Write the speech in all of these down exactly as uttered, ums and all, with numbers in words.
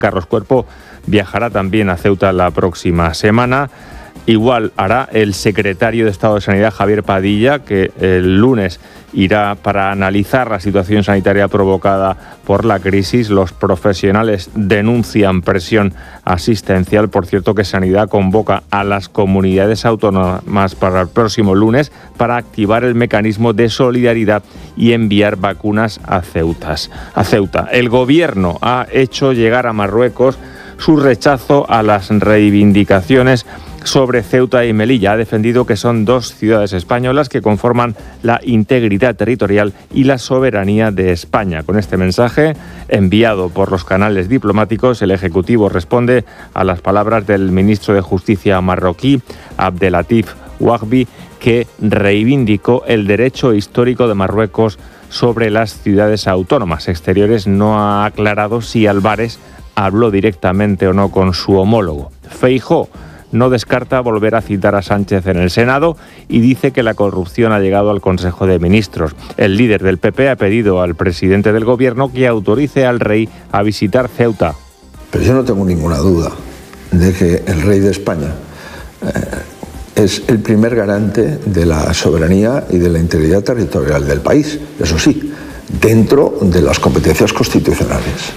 Carlos Cuerpo viajará también a Ceuta la próxima semana. Igual hará el secretario de Estado de Sanidad, Javier Padilla, que el lunes irá para analizar la situación sanitaria provocada por la crisis. Los profesionales denuncian presión asistencial. Por cierto, que Sanidad convoca a las comunidades autónomas para el próximo lunes para activar el mecanismo de solidaridad y enviar vacunas a Ceuta. A Ceuta. El gobierno ha hecho llegar a Marruecos su rechazo a las reivindicaciones sobre Ceuta y Melilla. Ha defendido que son dos ciudades españolas que conforman la integridad territorial y la soberanía de España. Con este mensaje, enviado por los canales diplomáticos, el Ejecutivo responde a las palabras del ministro de Justicia marroquí, Abdelatif Wahbi, que reivindicó el derecho histórico de Marruecos sobre las ciudades autónomas. Exteriores no ha aclarado si Álvarez habló directamente o no con su homólogo. Feijóo no descarta volver a citar a Sánchez en el Senado y dice que la corrupción ha llegado al Consejo de Ministros. El líder del P P ha pedido al presidente del Gobierno que autorice al rey a visitar Ceuta. Pero yo no tengo ninguna duda de que el rey de España eh, es el primer garante de la soberanía y de la integridad territorial del país, eso sí, dentro de las competencias constitucionales.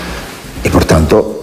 Y por tanto,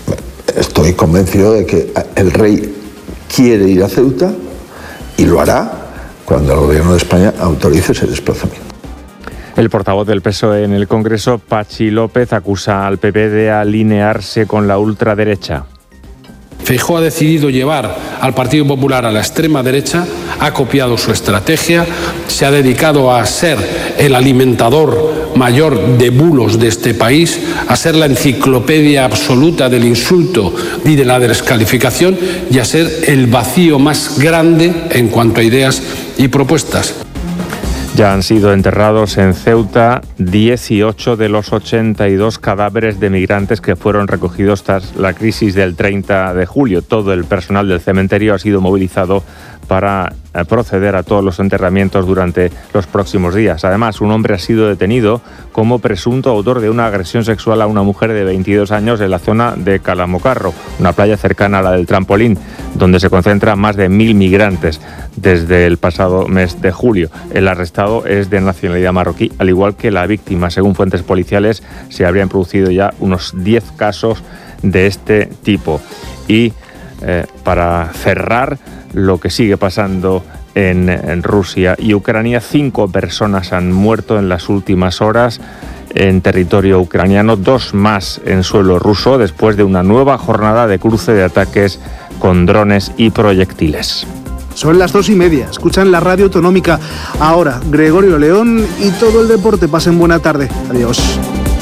estoy convencido de que el rey quiere ir a Ceuta y lo hará cuando el gobierno de España autorice ese desplazamiento. El portavoz del P S O E en el Congreso, Pachi López, acusa al P P de alinearse con la ultraderecha. Feijóo ha decidido llevar al Partido Popular a la extrema derecha, ha copiado su estrategia, se ha dedicado a ser el alimentador mayor de bulos de este país, a ser la enciclopedia absoluta del insulto y de la descalificación y a ser el vacío más grande en cuanto a ideas y propuestas. Ya han sido enterrados en Ceuta dieciocho de los ochenta y dos cadáveres de migrantes que fueron recogidos tras la crisis del treinta de julio. Todo el personal del cementerio ha sido movilizado para proceder a todos los enterramientos durante los próximos días. Además, un hombre ha sido detenido como presunto autor de una agresión sexual a una mujer de veintidós años en la zona de Calamocarro, una playa cercana a la del Trampolín, donde se concentran más de mil migrantes desde el pasado mes de julio. El arrestado es de nacionalidad marroquí, al igual que la víctima. Según fuentes policiales, se habrían producido ya unos diez casos de este tipo. Y eh, para cerrar, lo que sigue pasando en, en Rusia y Ucrania, cinco personas han muerto en las últimas horas en territorio ucraniano, dos más en suelo ruso, después de una nueva jornada de cruce de ataques con drones y proyectiles. Son las dos y media, escuchan la radio autonómica. Ahora, Gregorio León y todo el deporte. Pasen buena tarde. Adiós.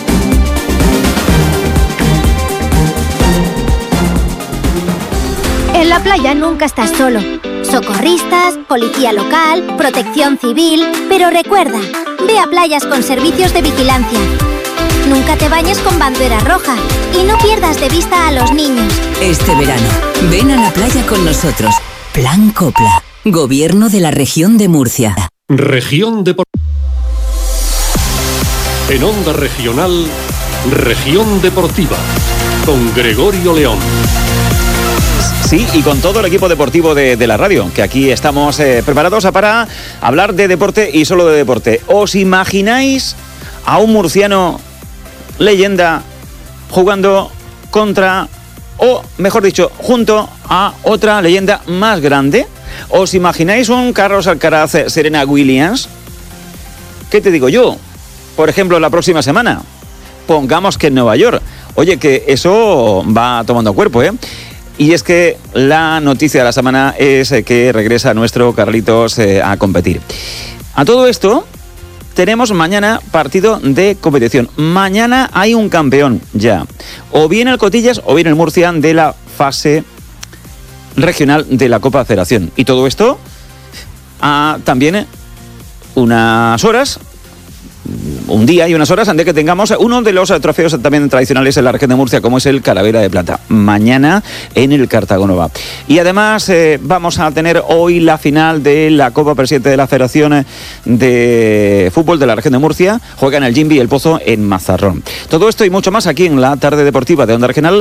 En la playa nunca estás solo. Socorristas, policía local, protección civil... Pero recuerda, ve a playas con servicios de vigilancia. Nunca te bañes con bandera roja y no pierdas de vista a los niños. Este verano, ven a la playa con nosotros. Plan Copla, Gobierno de la Región de Murcia. Región de... En Onda Regional, Región Deportiva, con Gregorio León. Sí, y con todo el equipo deportivo de, de la radio, que aquí estamos eh, preparados para hablar de deporte y solo de deporte. ¿Os imagináis a un murciano leyenda jugando contra, o mejor dicho, junto a otra leyenda más grande? ¿Os imagináis un Carlos Alcaraz, Serena Williams? ¿Qué te digo yo? Por ejemplo, la próxima semana, pongamos que en Nueva York. Oye, que eso va tomando cuerpo, ¿eh? Y es que la noticia de la semana es que regresa nuestro Carlitos eh, a competir. A todo esto, tenemos mañana partido de competición. Mañana hay un campeón ya. O bien el Cotillas o bien el Murcia de la fase regional de la Copa Federación. Y todo esto a también unas horas un día y unas horas antes de que tengamos uno de los trofeos también tradicionales en la región de Murcia, como es el Calavera de Plata, mañana en el Cartagonova. Y además eh, vamos a tener hoy la final de la Copa Presidente de la Federación de Fútbol de la región de Murcia. Juegan el Jimbi y el Pozo en Mazarrón. Todo esto y mucho más aquí en la tarde deportiva de Onda Regional.